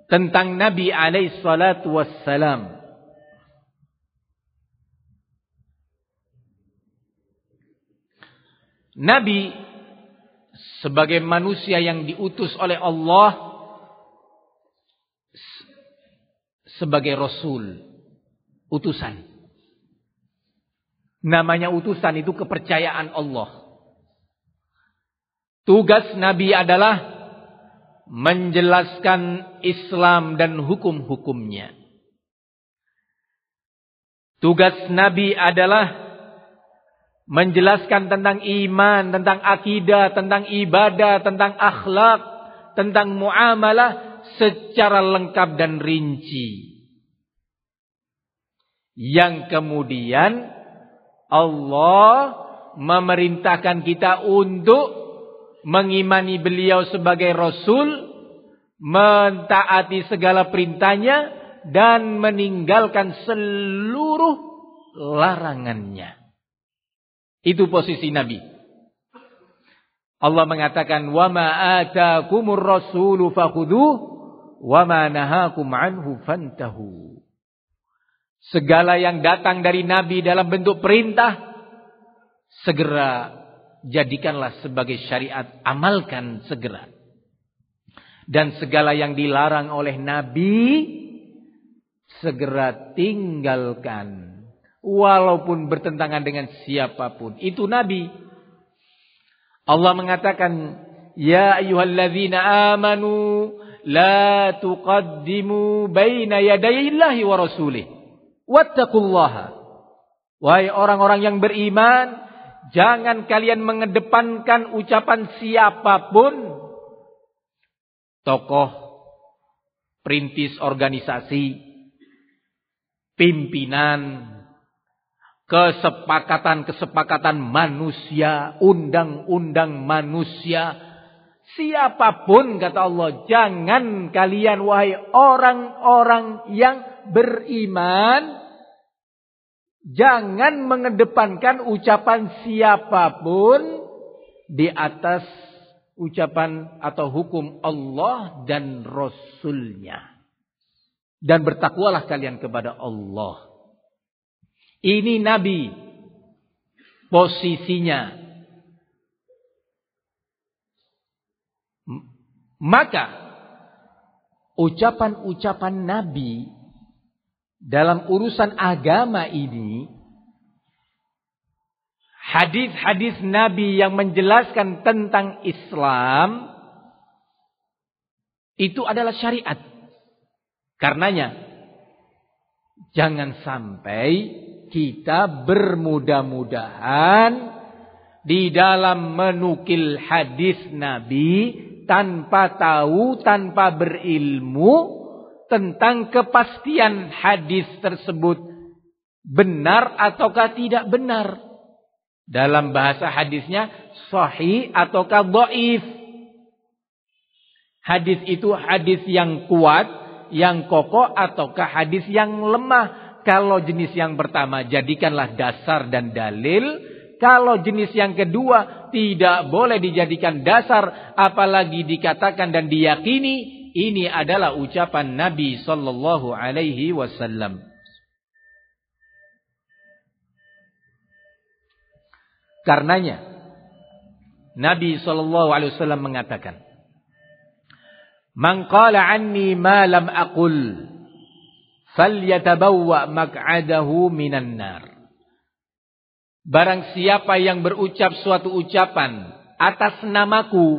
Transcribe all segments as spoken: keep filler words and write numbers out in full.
tentang Nabi alaihi salatu wassalam. Nabi sebagai manusia yang diutus oleh Allah sebagai Rasul, utusan. Namanya utusan itu kepercayaan Allah. Tugas Nabi adalah menjelaskan Islam dan hukum-hukumnya. Tugas Nabi adalah menjelaskan tentang iman, tentang akidah, tentang ibadah, tentang akhlak, tentang muamalah secara lengkap dan rinci. Yang kemudian Allah memerintahkan kita untuk mengimani beliau sebagai Rasul, mentaati segala perintahnya, dan meninggalkan seluruh larangannya. Itu posisi Nabi. Allah mengatakan, "Wa ma ataakumur rasulu fakhudhuh wa ma nahakum anhu fantahu." Segala yang datang dari Nabi dalam bentuk perintah, segera jadikanlah sebagai syariat, amalkan segera. Dan segala yang dilarang oleh Nabi, segera tinggalkan. Walaupun bertentangan dengan siapapun. Itu Nabi. Allah mengatakan, "Ya ayyuhalladzina amanu la tuqaddimu baina yadayillahi wa rasulih. Wattaqullaha." Wahai orang-orang yang beriman, jangan kalian mengedepankan ucapan siapapun. Tokoh, perintis organisasi, pimpinan, kesepakatan-kesepakatan manusia, undang-undang manusia, siapapun kata Allah, jangan kalian wahai orang-orang yang beriman, jangan mengedepankan ucapan siapapun di atas ucapan atau hukum Allah dan Rasul-Nya. Dan bertakwalah kalian kepada Allah. Ini Nabi posisinya. Maka ucapan-ucapan Nabi dalam urusan agama ini, hadis-hadis Nabi yang menjelaskan tentang Islam, itu adalah syariat. Karenanya jangan sampai kita bermudah-mudahan di dalam menukil hadis Nabi tanpa tahu, tanpa berilmu tentang kepastian hadis tersebut benar ataukah tidak benar. Dalam bahasa hadisnya sahih ataukah dhaif. Hadis itu hadis yang kuat, yang kokoh ataukah hadis yang lemah. Kalau jenis yang pertama, jadikanlah dasar dan dalil. Kalau jenis yang kedua, tidak boleh dijadikan dasar. Apalagi dikatakan dan diyakini, ini adalah ucapan Nabi Sallallahu Alaihi Wasallam. Karenanya, Nabi Sallallahu Alaihi Wasallam mengatakan, "Man qala anni ma lam aqul, falyatabawwa maq'adahu minan nar." Barang siapa yang berucap suatu ucapan atas namaku,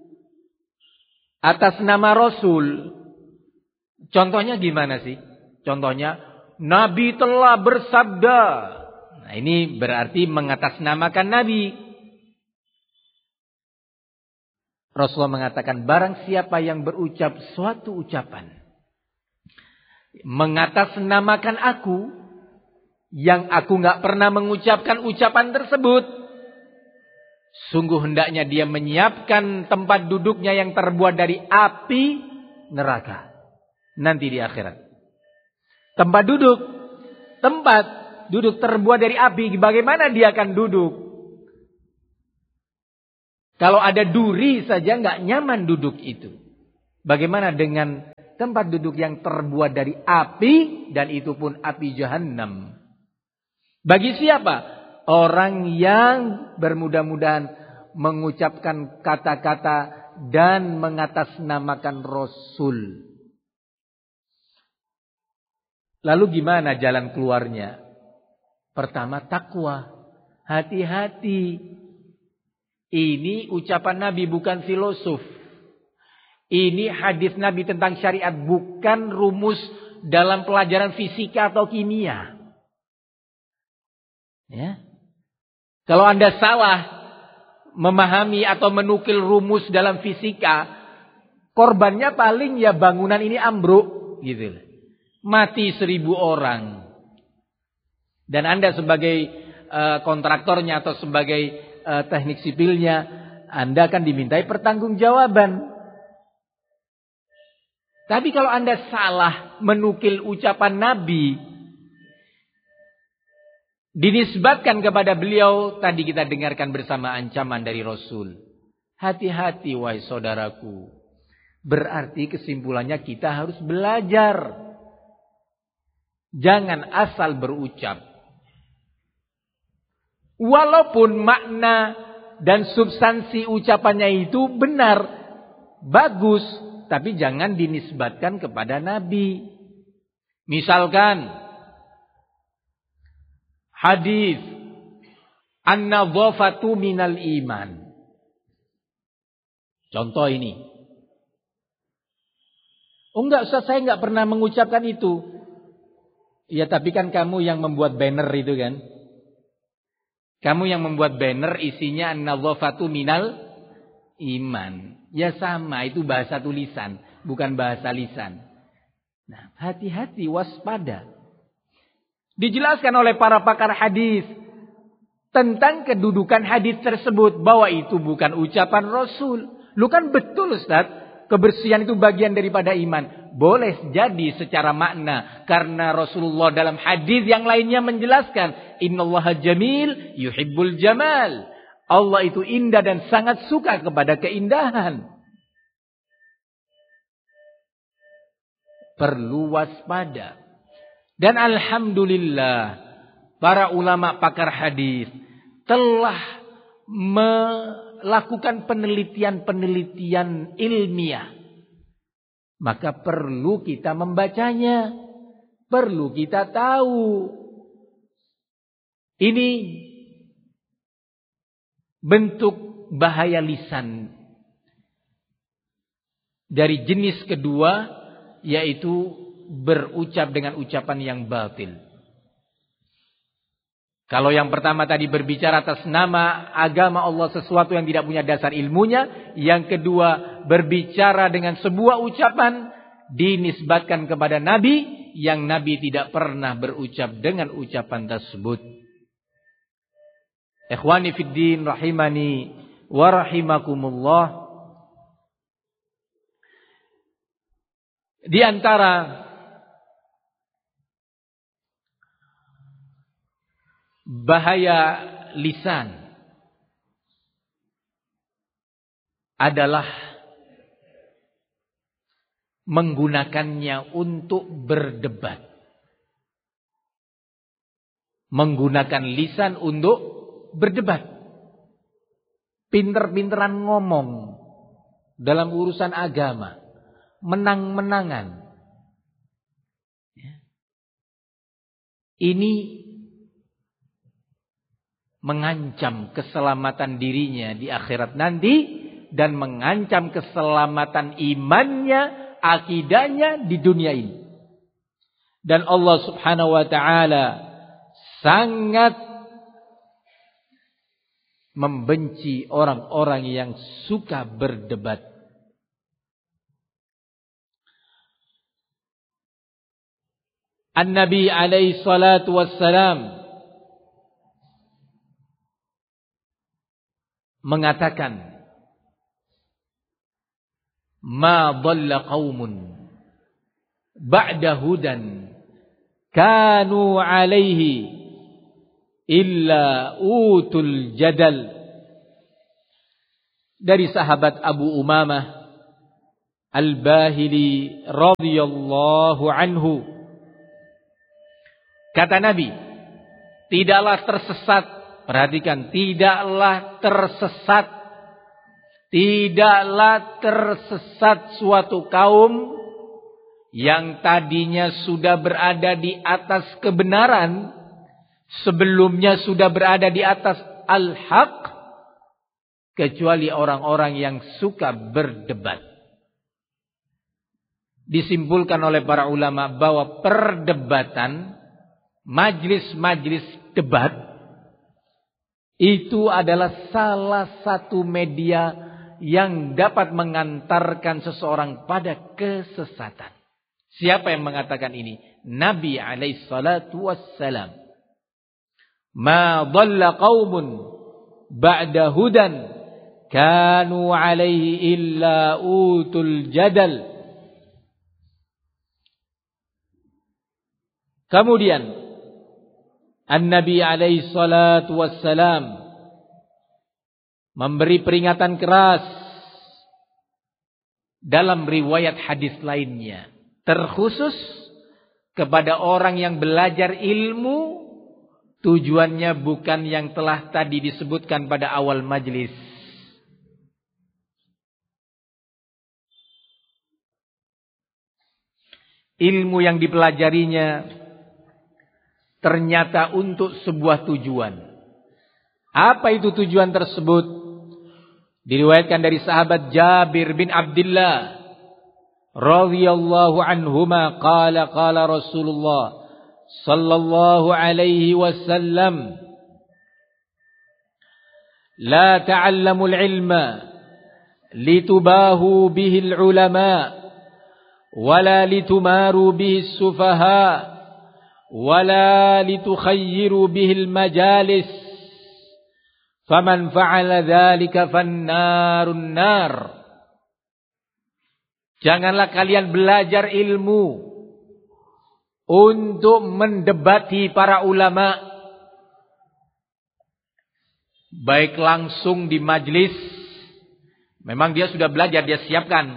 atas nama Rasul. Contohnya gimana sih? Contohnya, Nabi telah bersabda. Nah, ini berarti mengatasnamakan Nabi. Rasulullah mengatakan, barang siapa yang berucap suatu ucapan mengatasnamakan aku, yang aku nggak pernah mengucapkan ucapan tersebut, sungguh hendaknya dia menyiapkan tempat duduknya yang terbuat dari api neraka nanti di akhirat. Tempat duduk, tempat duduk terbuat dari api. Bagaimana dia akan duduk? Kalau ada duri saja nggak nyaman duduk itu. Bagaimana dengan Tempat duduk yang terbuat dari api, dan itu pun api Jahannam. Bagi siapa? Orang yang bermudah-mudahan mengucapkan kata-kata dan mengatasnamakan Rasul. Lalu gimana jalan keluarnya? Pertama, takwa. Hati-hati. Ini ucapan Nabi, bukan filosof. Ini hadis Nabi tentang syariat, bukan rumus dalam pelajaran fisika atau kimia. Ya. Kalau Anda salah memahami atau menukil rumus dalam fisika, korbannya paling ya bangunan ini ambruk, gitu. Mati seribu orang. Dan Anda sebagai uh, kontraktornya atau sebagai uh, teknik sipilnya, Anda akan dimintai pertanggungjawaban. Tapi kalau Anda salah menukil ucapan Nabi, dinisbatkan kepada beliau, tadi kita dengarkan bersama ancaman dari Rasul. Hati-hati wahai saudaraku. Berarti kesimpulannya kita harus belajar. Jangan asal berucap. Walaupun makna dan substansi ucapannya itu benar, bagus, tapi jangan dinisbatkan kepada Nabi. Misalkan hadis an-nadhafatu minal iman. Contoh ini. Oh enggak Ustaz, saya enggak pernah mengucapkan itu. Ya tapi kan kamu yang membuat banner itu kan. Kamu yang membuat banner isinya an-nadhafatu minal iman. Ya sama, itu bahasa tulisan, bukan bahasa lisan. Nah, hati-hati, waspada. Dijelaskan oleh para pakar hadis tentang kedudukan hadis tersebut, bahwa itu bukan ucapan Rasul. Lu kan betul Ustaz, kebersihan itu bagian daripada iman. Boleh jadi secara makna, karena Rasulullah dalam hadis yang lainnya menjelaskan, innallaha jamil yuhibbul jamal. Allah itu indah dan sangat suka kepada keindahan. Perlu waspada. Dan alhamdulillah, para ulama pakar hadis telah melakukan penelitian-penelitian ilmiah. Maka perlu kita membacanya. Perlu kita tahu. Ini bentuk bahaya lisan dari jenis kedua, yaitu berucap dengan ucapan yang batil. Kalau yang pertama tadi berbicara atas nama agama Allah, sesuatu yang tidak punya dasar ilmunya. Yang kedua berbicara dengan sebuah ucapan dinisbatkan kepada Nabi, yang Nabi tidak pernah berucap dengan ucapan tersebut. Ikhwani fiddin rahimani wa rahimakumullah. Di antara bahaya lisan adalah menggunakannya untuk berdebat. Menggunakan lisan untuk berdebat. Pinter-pinteran ngomong dalam urusan agama. Menang-menangan. Ini mengancam keselamatan dirinya di akhirat nanti, dan mengancam keselamatan imannya, akidahnya di dunia ini. Dan Allah Subhanahu wa taala sangat membenci orang-orang yang suka berdebat. An-Nabi alaihi salatu wassalam mengatakan, ma dhalla qaumun ba'da hudan kanu alaihi illa utul jadal. Dari sahabat Abu Umamah Al-Bahili radhiyallahu anhu. Kata Nabi, tidaklah tersesat, perhatikan, tidaklah tersesat, tidaklah tersesat suatu kaum yang tadinya sudah berada di atas kebenaran, sebelumnya sudah berada di atas al-haq, kecuali orang-orang yang suka berdebat. Disimpulkan oleh para ulama bahwa perdebatan, majlis-majlis debat, itu adalah salah satu media yang dapat mengantarkan seseorang pada kesesatan. Siapa yang mengatakan ini? Nabi alaihi salatu wassalam. Ma dhalla qaumun ba'da hudan kanu alaihi illa utul jadal. Kemudian An-Nabi alaihi salatu wassalam memberi peringatan keras dalam riwayat hadis lainnya, terkhusus kepada orang yang belajar ilmu, tujuannya bukan yang telah tadi disebutkan pada awal majlis. Ilmu yang dipelajarinya ternyata untuk sebuah tujuan. Apa itu tujuan tersebut? Diriwayatkan dari sahabat Jabir bin Abdullah radhiyallahu anhuma qala qala Rasulullah sallallahu alaihi wasallam la ta'allamu al-ilma litubahu bihi al-ulama wala litumaru bihi as-sufaha wala litukhayyiru bihil majalis faman fa'ala dzalika fannarun nar. Janganlah kalian belajar ilmu untuk mendebati para ulama, baik langsung di majlis, memang dia sudah belajar, dia siapkan,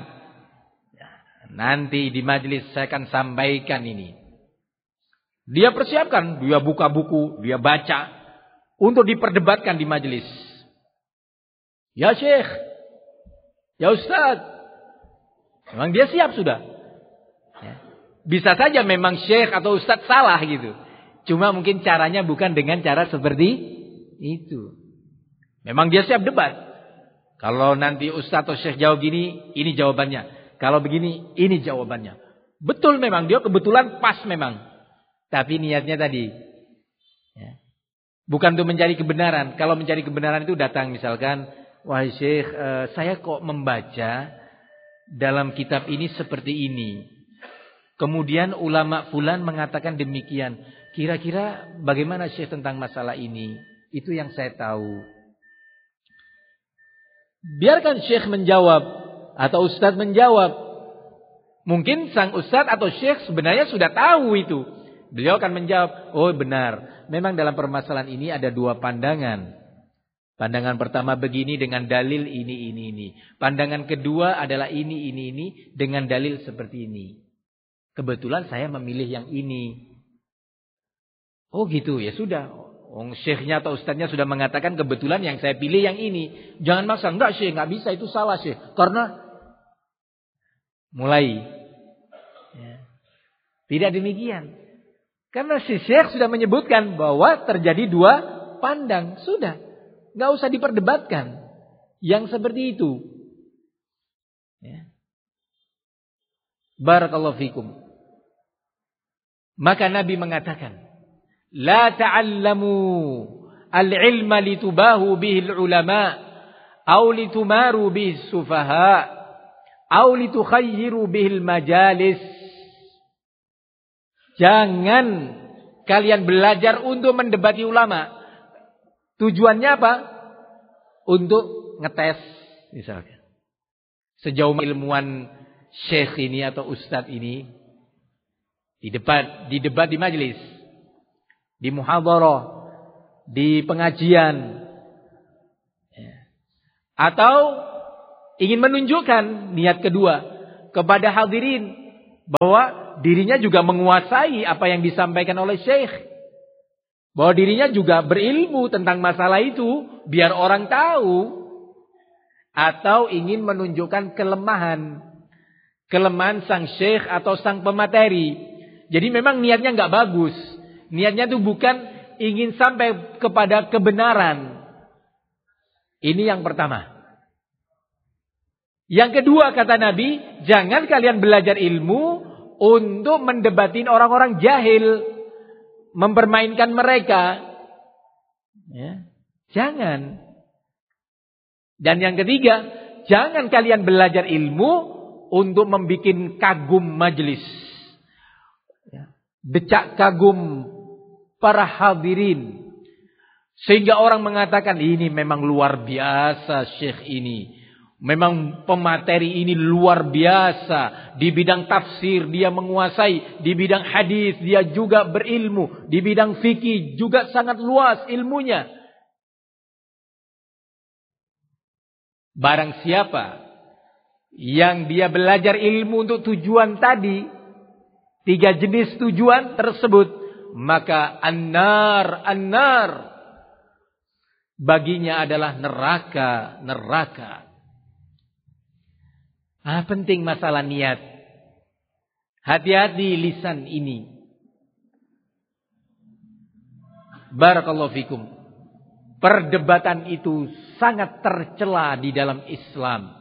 nanti di majlis saya akan sampaikan ini. Dia persiapkan, dia buka buku, dia baca untuk diperdebatkan di majelis. Ya Syekh, ya Ustaz, memang dia siap sudah. Ya. Bisa saja memang Syekh atau Ustaz salah gitu. Cuma mungkin caranya bukan dengan cara seperti itu. Memang dia siap debat. Kalau nanti Ustaz atau Syekh jawab gini, ini jawabannya. Kalau begini, ini jawabannya. Betul memang, dia kebetulan pas memang. Tapi niatnya tadi, ya, bukan untuk mencari kebenaran. Kalau mencari kebenaran itu datang misalkan, wahai Syekh, eh, saya kok membaca dalam kitab ini seperti ini. Kemudian ulama fulan mengatakan demikian. Kira-kira bagaimana Syekh tentang masalah ini? Itu yang saya tahu. Biarkan Syekh menjawab atau Ustadz menjawab. Mungkin sang Ustadz atau Syekh sebenarnya sudah tahu itu. Beliau akan menjawab, oh benar, memang dalam permasalahan ini ada dua pandangan. Pandangan pertama begini dengan dalil ini, ini, ini. Pandangan kedua adalah ini, ini, ini dengan dalil seperti ini. Kebetulan saya memilih yang ini. Oh gitu, ya sudah. Oh, syekhnya atau ustadznya sudah mengatakan kebetulan yang saya pilih yang ini. Jangan maksa, enggak syekh, enggak bisa, itu salah syekh. Karena mulai. Ya. Tidak demikian. Karena si syekh sudah menyebutkan bahwa terjadi dua pandang. Sudah. Nggak usah diperdebatkan. Yang seperti itu. Ya. Barakallahu fikum. Maka Nabi mengatakan. La ta'allamu al-ilma litubahu bihil ulama. Au litumaru bihis sufaha. Au litukhayyiru bihil majalis. Jangan kalian belajar untuk mendebati ulama. Tujuannya apa? Untuk ngetes misalkan. Sejauh ilmuwan syekh ini atau ustadz ini di debat, di debat di majelis, di muhadharah, di pengajian. Atau ingin menunjukkan niat kedua, kepada hadirin bahwa dirinya juga menguasai apa yang disampaikan oleh syekh. Bahwa dirinya juga berilmu tentang masalah itu biar orang tahu. Atau ingin menunjukkan kelemahan. Kelemahan sang syekh atau sang pemateri. Jadi memang niatnya nggak bagus. Niatnya itu bukan ingin sampai kepada kebenaran. Ini yang pertama. Yang kedua kata Nabi, jangan kalian belajar ilmu untuk mendebatin orang-orang jahil, mempermainkan mereka. Ya, jangan. Dan yang ketiga, jangan kalian belajar ilmu untuk membuat kagum majelis. Ya, decak kagum para hadirin. Sehingga orang mengatakan, ini memang luar biasa syekh ini. Memang pemateri ini luar biasa. Di bidang tafsir dia menguasai. Di bidang hadis dia juga berilmu. Di bidang fikih juga sangat luas ilmunya. Barang siapa yang dia belajar ilmu untuk tujuan tadi, tiga jenis tujuan tersebut, maka an-nar, an-nar baginya adalah neraka, neraka. Ah, penting masalah niat. Hati-hati lisan ini. Barakallahu fikum. Perdebatan itu sangat tercela di dalam Islam.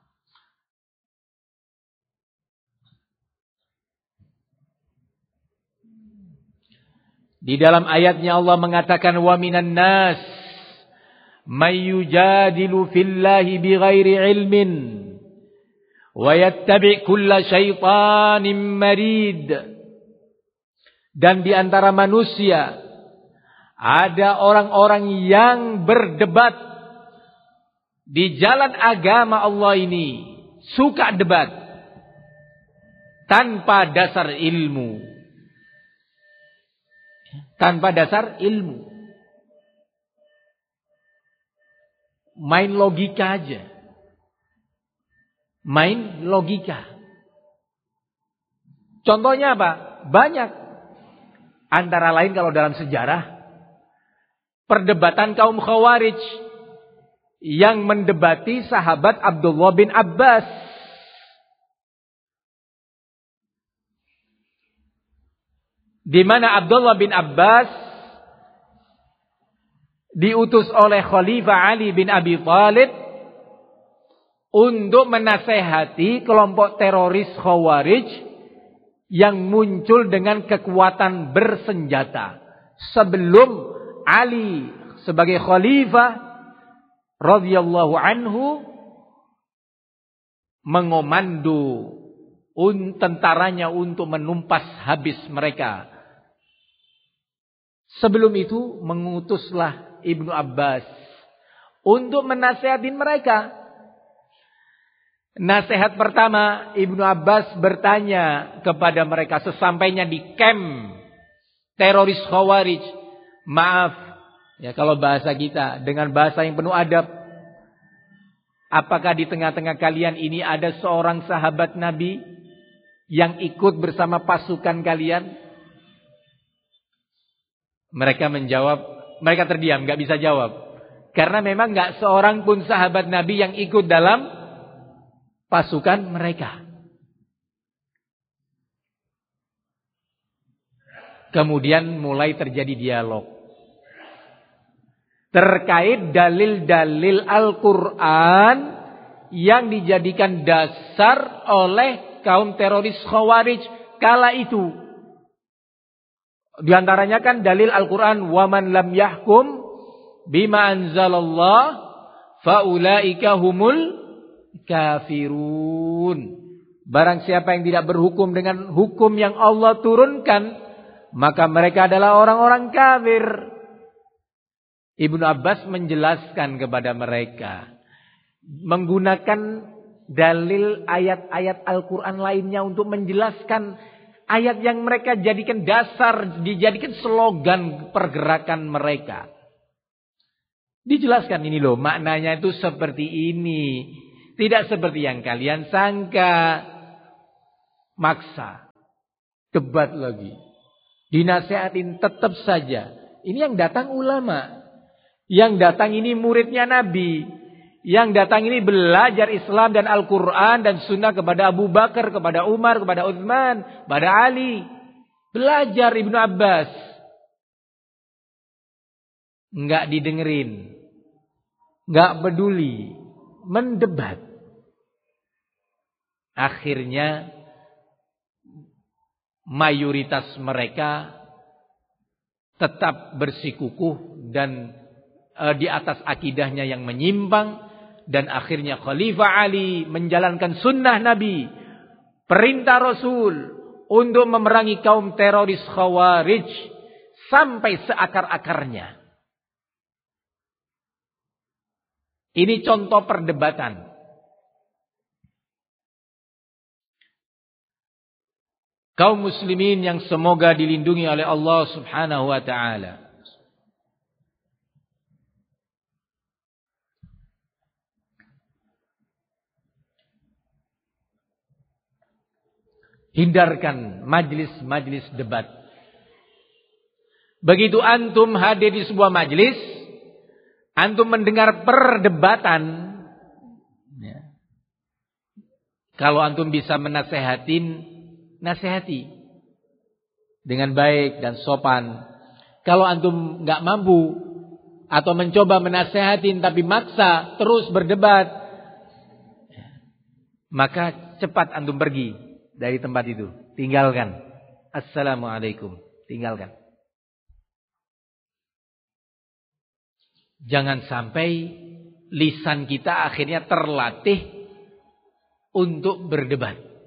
Di dalam ayatnya Allah mengatakan wa minan nas may yujadilu fillahi bighairi ilmin wa yattabi' kulla syaitanin marid. Dan di antara manusia ada orang-orang yang berdebat di jalan agama Allah ini, suka debat tanpa dasar ilmu. Tanpa dasar ilmu. Main logika aja. Main logika. Contohnya apa? Banyak. Antara lain kalau dalam sejarah, perdebatan kaum Khawarij yang mendebati sahabat Abdullah bin Abbas. Di mana Abdullah bin Abbas diutus oleh Khalifah Ali bin Abi Thalib untuk menasehati kelompok teroris Khawarij yang muncul dengan kekuatan bersenjata. Sebelum Ali sebagai Khalifah radhiyallahu anhu mengomando un tentaranya untuk menumpas habis mereka. Sebelum itu mengutuslah Ibnu Abbas untuk menasihatin mereka. Nasihat pertama, Ibnu Abbas bertanya kepada mereka sesampainya di camp teroris Khawarij. Maaf, ya kalau bahasa kita dengan bahasa yang penuh adab. Apakah di tengah-tengah kalian ini ada seorang sahabat Nabi yang ikut bersama pasukan kalian? Mereka menjawab, mereka terdiam, gak bisa jawab. Karena memang gak seorang pun sahabat Nabi yang ikut dalam pasukan mereka. Kemudian mulai terjadi dialog terkait dalil-dalil Al-Quran yang dijadikan dasar oleh kaum teroris Khawarij kala itu. Di antaranya kan dalil Al-Quran, waman lam yahkum bima anzalallah faulaika humul kafirun. Barang siapa yang tidak berhukum dengan hukum yang Allah turunkan, maka mereka adalah orang-orang kafir. Ibnu Abbas menjelaskan kepada mereka, menggunakan dalil ayat-ayat Al-Quran lainnya untuk menjelaskan ayat yang mereka jadikan dasar, dijadikan slogan pergerakan mereka. Dijelaskan ini loh, maknanya itu seperti ini. Tidak seperti yang kalian sangka. maksa, debat lagi, dinasehatin tetap saja. Ini yang datang ulama, yang datang ini muridnya Nabi, yang datang ini belajar Islam dan Al-Quran dan Sunnah kepada Abu Bakar, kepada Umar, kepada Utsman, kepada Ali. Belajar Ibnu Abbas. Enggak didengerin, enggak peduli, mendebat. Akhirnya mayoritas mereka tetap bersikukuh dan e, di atas akidahnya yang menyimpang, dan akhirnya Khalifah Ali menjalankan sunnah Nabi, perintah Rasul untuk memerangi kaum teroris Khawarij sampai seakar-akarnya. Ini contoh perdebatan. Kaum muslimin yang semoga dilindungi oleh Allah Subhanahu wa taala. Hindarkan majlis-majlis debat. Begitu antum hadir di sebuah majlis, antum mendengar perdebatan, ya. Kalau antum bisa menasehatin, nasihati dengan baik dan sopan. Kalau antum nggak mampu atau mencoba menasehatin tapi maksa terus berdebat, maka cepat antum pergi dari tempat itu. Tinggalkan. Assalamualaikum. Tinggalkan. Jangan sampai lisan kita akhirnya terlatih untuk berdebat.